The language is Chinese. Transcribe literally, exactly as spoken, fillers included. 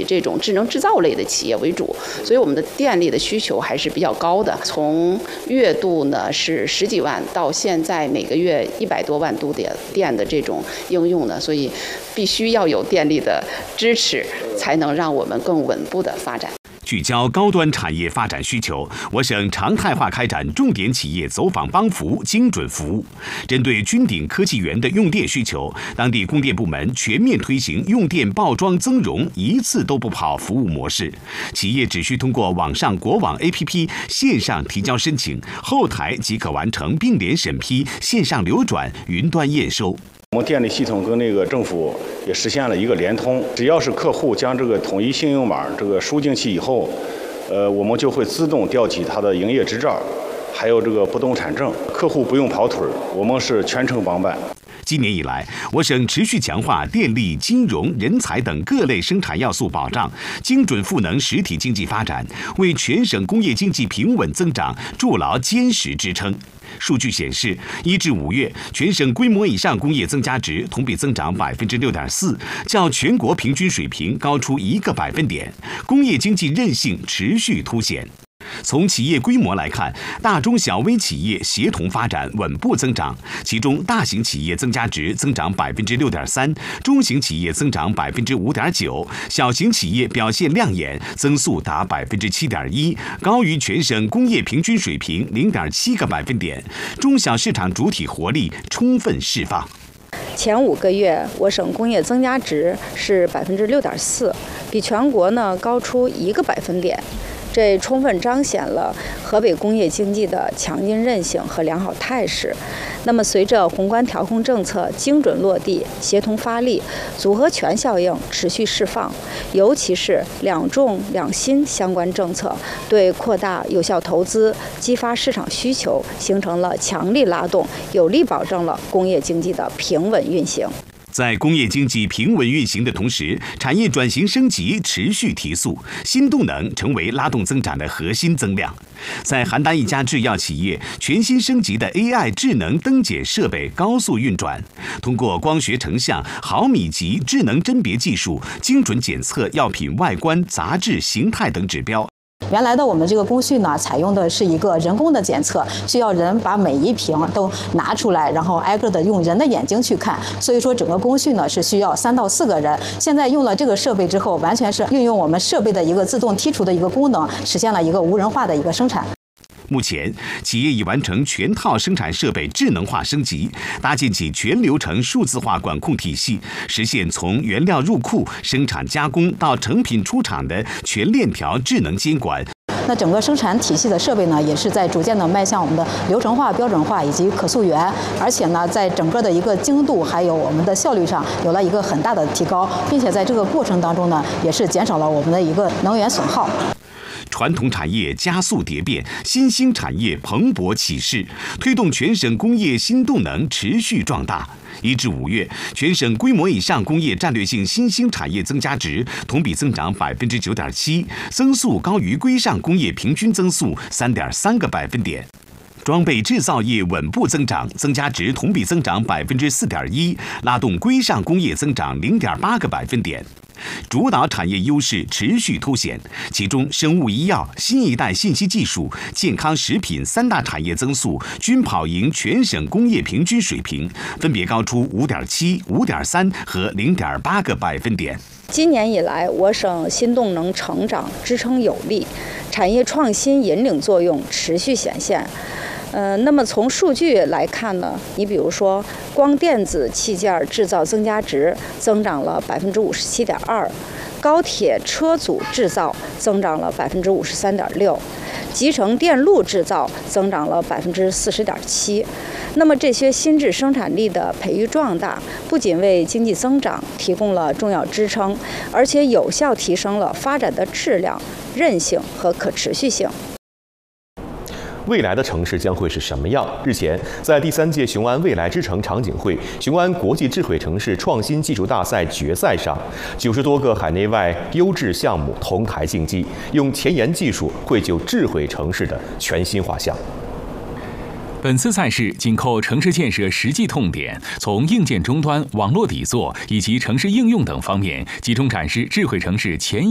以这种智能制造类的企业为主，所以我们的电力的需求还是比较高的。从月度呢是十几万，到现在每个月一百多万度电电的这种应用呢，所以必须要有电力的支持，才能让我们更稳步的发展。 聚焦高端产业发展需求，我省常态化开展重点企业走访帮扶精准服务。针对军鼎科技园的用电需求，当地供电部门全面推行用电报装增容一次都不跑服务模式，企业只需通过网上国网 A P P 线上提交申请，后台即可完成并联审批、线上流转、云端验收。 我们电力系统跟那个政府也实现了一个联通，只要是客户将这个统一信用码这个输进去以后，呃，我们就会自动调起他的营业执照，还有这个不动产证，客户不用跑腿，我们是全程帮办。 今年以来，我省持续强化电力、金融、人才等各类生产要素保障，精准赋能实体经济发展，为全省工业经济平稳增长筑牢坚实支撑。数据显示，一至五月，全省规模以上工业增加值同比增长百分之六点四，较全国平均水平高出一个百分点，工业经济韧性持续凸显。从企业规模来看，大中小微企业协同发展稳步增长，其中大型企业增加值增长百分之六点三，中型企业增长百分之五点九，小型企业表现亮眼，增速达百分之七点一，高于全省工业平均水平零点七个百分点，中小市场主体活力充分释放。 前五个月，我省工业增加值是百分之六点四，比全国呢高出一个百分点。这充分彰显了河北工业经济的强劲韧性和良好态势。那么，随着宏观调控政策精准落地、协同发力、组合拳效应持续释放，尤其是两重两新相关政策对扩大有效投资、激发市场需求形成了强力拉动，有力保证了工业经济的平稳运行。 在工业经济平稳运行的同时，产业转型升级持续提速，新动能成为拉动增长的核心增量。在邯郸一家制药企业，全新升级的 A I 智能灯检设备高速运转，通过光学成像、毫米级智能甄别技术，精准检测药品外观、杂质、形态等指标。 原来的我们这个工序呢，采用的是一个人工的检测，需要人把每一瓶都拿出来，然后挨个的用人的眼睛去看。所以说整个工序呢是需要三到四个人。现在用了这个设备之后，完全是运用我们设备的一个自动剔除的一个功能，实现了一个无人化的一个生产。 目前，企业已完成全套生产设备智能化升级，搭建起全流程数字化管控体系，实现从原料入库、生产加工到成品出厂的全链条智能监管。 那整个生产体系的设备呢，也是在逐渐的迈向我们的流程化、标准化以及可溯源，而且呢，在整个的一个精度还有我们的效率上有了一个很大的提高，并且在这个过程当中呢，也是减少了我们的一个能源损耗。 传统产业加速蝶变，新兴产业蓬勃起势，推动全省工业新动能持续壮大。一至五月，全省规模以上工业战略性新兴产业增加值同比增长百分之九点七，增速高于规上工业平均增速三点三个百分点。装备制造业稳步增长，增加值同比增长百分之四点一，拉动规上工业增长零点八个百分点。主导产业优势持续凸显，其中生物医药、新一代信息技术、健康食品三大产业增速均跑赢全省工业平均水平，分别高出五点七、五点三和零点八个百分点。 今年以来，我省新动能成长支撑有力，产业创新引领作用持续显现。呃，那么从数据来看呢，你比如说，光电子器件制造增加值增长了百分之五十七点二，高铁车组制造增长了百分之五十三点六，集成电路制造增长了百分之四十点七。那么这些新质生产力的培育壮大，不仅为经济增长提供了重要支撑，而且有效提升了发展的质量、韧性和可持续性。 未来的城市将会是什么样？日前，在第三届雄安未来之城场景会雄安国际智慧城市创新技术大赛决赛上，九十多个海内外优质项目同台竞技，用前沿技术绘就智慧城市的全新画像。 本次赛事紧扣城市建设实际痛点，从硬件终端、网络底座以及城市应用等方面，集中展示智慧城市前